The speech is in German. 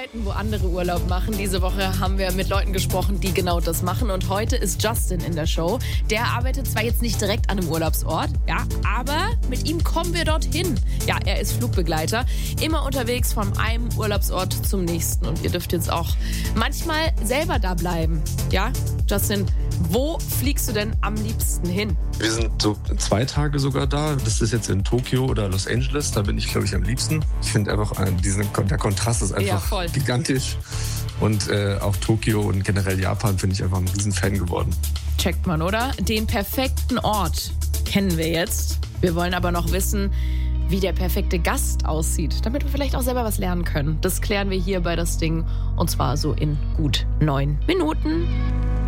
Leuten, wo andere Urlaub machen. Diese Woche haben wir mit Leuten gesprochen, die genau das machen. Und heute ist Justin in der Show. Der arbeitet zwar jetzt nicht direkt an einem Urlaubsort, ja, aber mit ihm kommen wir dorthin. Ja, er ist Flugbegleiter, immer unterwegs von einem Urlaubsort zum nächsten. Und ihr dürft jetzt auch manchmal selber da bleiben. Ja, Justin, wo fliegst du denn am liebsten hin? Wir sind so 2 Tage sogar da. Das ist jetzt in Tokio oder Los Angeles. Da bin ich, glaube ich, am liebsten. Ich finde einfach, der Kontrast ist einfach gigantisch. Und auch Tokio und generell Japan finde ich einfach ein Riesenfan geworden. Checkt man, oder? Den perfekten Ort kennen wir jetzt. Wir wollen aber noch wissen, wie der perfekte Gast aussieht, damit wir vielleicht auch selber was lernen können. Das klären wir hier bei Das Ding und zwar so in gut 9 Minuten.